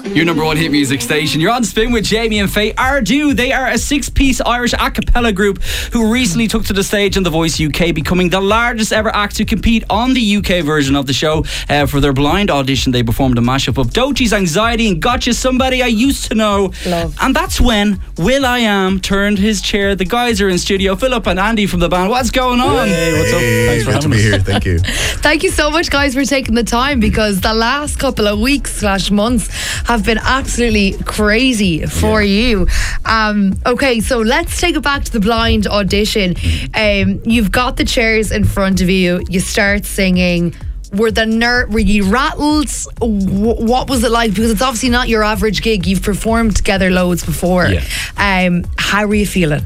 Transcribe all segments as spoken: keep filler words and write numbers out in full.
Your number one hit music station. You're on Spin with Jamie and Faye Ardu. They are a six-piece Irish a cappella group who recently took to the stage on The Voice U K, becoming the largest ever act to compete on the U K version of the show. Uh, for their blind audition, they performed a mashup of Doechie's Anxiety and Gotcha, Somebody I Used to Know. Love. And that's when Will I Am turned his chair. The guys are in studio. Philip and Andy from the band. What's going on? Hey, what's up? Thanks for having me here. Thank you. Thank you so much, guys, for taking the time, because the last couple of weeks slash months have been absolutely crazy for yeah. you. Um, okay, so let's take it back to the blind audition. Um, you've got the chairs in front of you. You start singing. Were the ner- Were you rattled? W- what was it like? Because it's obviously not your average gig. You've performed together loads before. Yeah. Um, how were you feeling?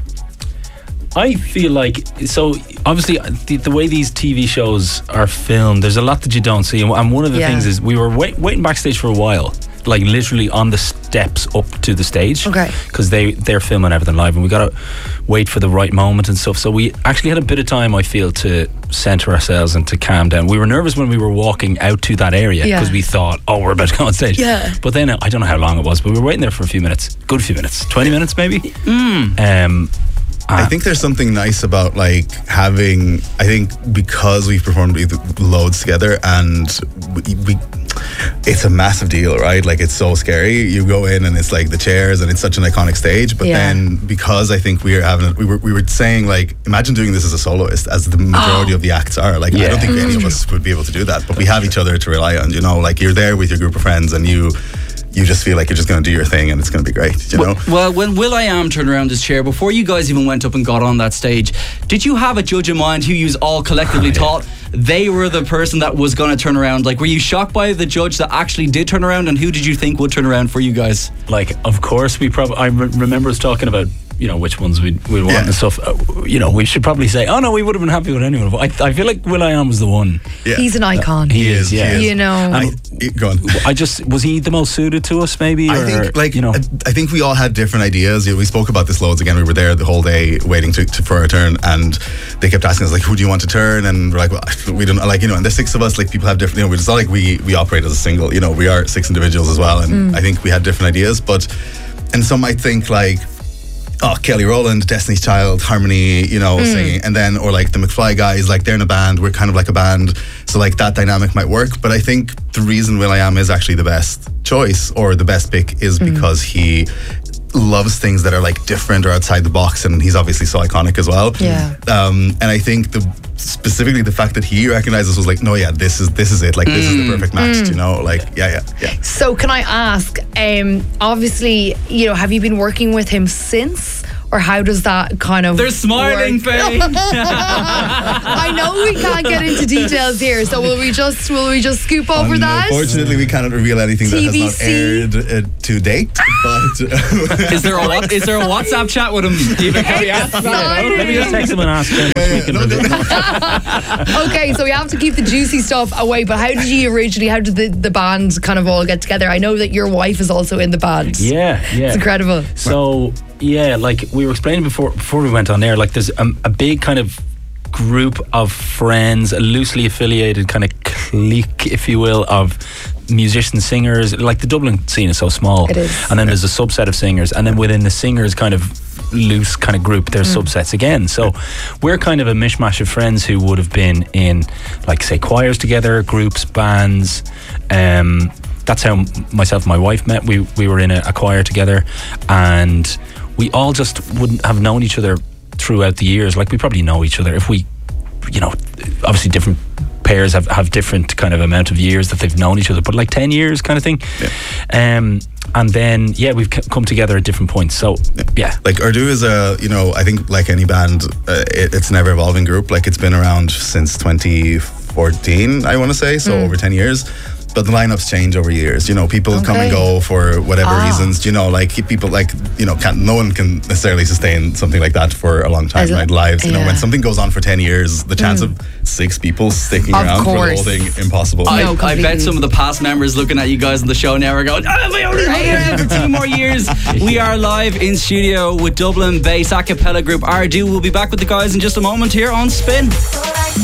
I feel like, so obviously the, the way these T V shows are filmed, there's a lot that you don't see, and one of the yeah. things is we were wait, waiting backstage for a while, like literally on the steps up to the stage, okay, because they they're filming everything live, and we gotta wait for the right moment and stuff. So we actually had a bit of time, I feel, to center ourselves and to calm down. We were nervous when we were walking out to that area, because yeah. we thought, oh, we're about to go on stage. Yeah. But then I don't know how long it was, but we were waiting there for a few minutes, good few minutes, twenty minutes maybe. Mm. Um. I think there's something nice about like having, I think because we've performed with loads together, and we, we it's a massive deal, right? Like, it's so scary. You go in and it's like the chairs, and it's such an iconic stage. But yeah. then because I think we are having, we were we were saying, like, imagine doing this as a soloist, as the majority oh. of the acts are. Like, yeah. I don't think any of us would be able to do that. But we have each other to rely on. You know, like, you're there with your group of friends, and you. You just feel like you're just going to do your thing, and it's going to be great, you know? Well, well, when Will I Am turned around his chair, before you guys even went up and got on that stage, did you have a judge in mind who you all collectively oh, yeah. thought they were the person that was going to turn around? Like, were you shocked by the judge that actually did turn around, and who did you think would turn around for you guys? Like, of course, we probably, I re- remember us talking about, you know, which ones we'd, we'd want yeah. and stuff. Uh, you know, we should probably say, oh no, we would have been happy with anyone. I, I feel like Will I Am was the one. Yeah. He's an icon. Uh, he, he is, yeah. You know. I, go on. I just, was he the most suited to us, maybe? I or, think, like, you know. I think we all had different ideas. We spoke about this loads again. We were there the whole day waiting to, to for our turn, and they kept asking us, like, who do you want to turn? And we're like, well, we don't, like, you know, and there's six of us, like, people have different, you know, it's not like we, we operate as a single, you know, we are six individuals as well, and mm. I think we had different ideas, but, and some might think, like, oh, Kelly Rowland, Destiny's Child, Harmony, you know, mm. singing, and then, or like the McFly guys, like, they're in a band, we're kind of like a band, so like that dynamic might work. But I think the reason Will I Am is actually the best choice, or the best pick, is mm. because he loves things that are like different or outside the box, and he's obviously so iconic as well. Yeah. Um, and I think the specifically the fact that he recognized us was like, no, yeah, this is this is it. Like, mm. this is the perfect match. Mm. You know, like, yeah, yeah, yeah. So can I ask? Um, obviously, you know, have you been working with him since? Or how does that kind of They're smiling, Faye. I know we can't get into details here, so will we just will we just scoop over um, that? Unfortunately, we cannot reveal anything T V C. that has not aired uh, to date. But is there a what, is there a WhatsApp chat with him? Even Let me just text him and ask him. Yeah, no, no, no. Okay, so we have to keep the juicy stuff away. But how did you originally? How did the, the band kind of all get together? I know that your wife is also in the band. Yeah, yeah, it's incredible. So. Yeah, like we were explaining before before we went on air, like there's a, a big kind of group of friends, a loosely affiliated kind of clique, if you will, of musicians, singers. Like, the Dublin scene is so small. It is. And then there's a subset of singers, and then within the singers kind of loose kind of group, there's mm. subsets again. So we're kind of a mishmash of friends who would have been in, like, say, choirs together, groups, bands. Um, that's how myself and my wife met. We we were in a, a choir together, and we all just wouldn't have known each other throughout the years. Like, we probably know each other if we, you know, obviously different pairs have, have different kind of amount of years that they've known each other, but like ten years kind of thing. Yeah. Um, and then, yeah, we've come together at different points. So, yeah. yeah. Like, Ardu is a, you know, I think like any band, uh, it, it's an ever evolving group. Like, it's been around since twenty fourteen, I want to say, so mm. over ten years. But the lineups change over years. You know, people okay. come and go for whatever ah. reasons. You know, like, people, like, you know, can't, no one can necessarily sustain something like that for a long time, right? Lives. You yeah. know, when something goes on for ten years, the chance mm. of six people sticking of around course. for the whole thing, impossible. I, no, I bet some of the past members looking at you guys on the show now are going, oh, we only here for two more years. We are live in studio with Dublin based a cappella group Ardu. We'll be back with the guys in just a moment here on Spin.